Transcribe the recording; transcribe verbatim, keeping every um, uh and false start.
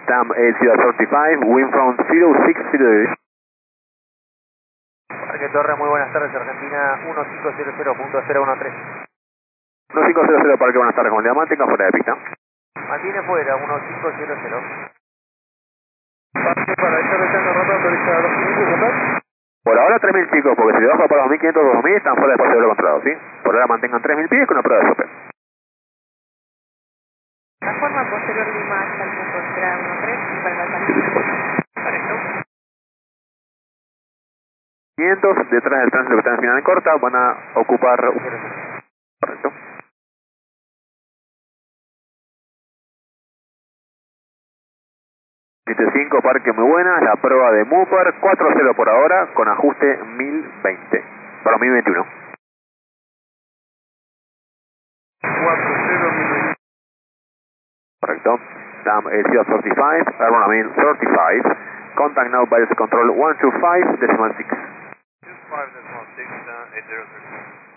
Tam eight zero three five, wind from zero six zero. Parque Torre, muy buenas tardes, Argentina uno cinco cero cero punto cero uno tres. uno cinco cero cero, Parque, buenas tardes, con mantenga fuera de pista. Mantiene fuera, uno cinco cero cero. Parque para esta rechaza rota, autoriza dos quinientos, ¿verdad? Por ahora tres mil chicos, porque si le bajo para dos mil quinientos o dos mil están fuera de espacio de controlado, ¿sí? Por ahora mantengan tres mil pies con una prueba de sope. La forma posterior Lima hasta el punto entrada uno tres y para la salida. Correcto. quinientos, detrás del tránsito que está en final en corta, van a ocupar... Correcto. siete cinco, Parque, muy buena, la prueba de Mupar, cuatro cero por ahora, con ajuste mil veinte, para mil veintiuno. cuatro cero, mil veinte. Correcto. Tam eight zero three five, Airborne I mean thirty-five, contact now by control one two five decimal six. two five decimal six, uh, eight zero three.